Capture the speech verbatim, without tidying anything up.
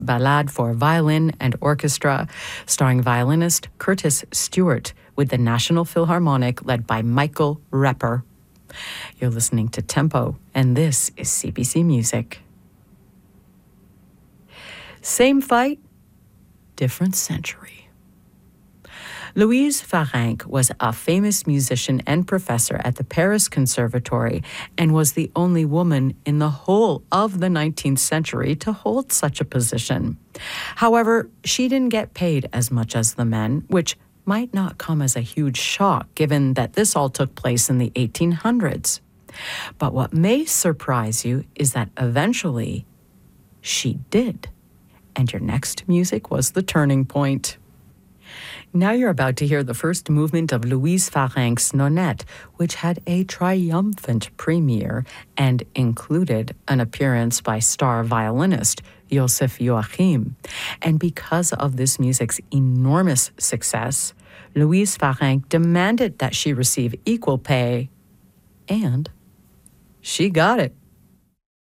Ballade for Violin and Orchestra, starring violinist Curtis Stewart with the National Philharmonic led by Michael Repper. You're listening to Tempo, and this is C B C Music. Same fight, different century. Louise Farenc was a famous musician and professor at the Paris Conservatory and was the only woman in the whole of the nineteenth century to hold such a position. However, she didn't get paid as much as the men, which might not come as a huge shock given that this all took place in the eighteen hundreds. But what may surprise you is that eventually she did. And your next music was the turning point. Now you're about to hear the first movement of Louise Farenc's Nonette, which had a triumphant premiere and included an appearance by star violinist Joseph Joachim. And because of this music's enormous success, Louise Farenc demanded that she receive equal pay, and she got it.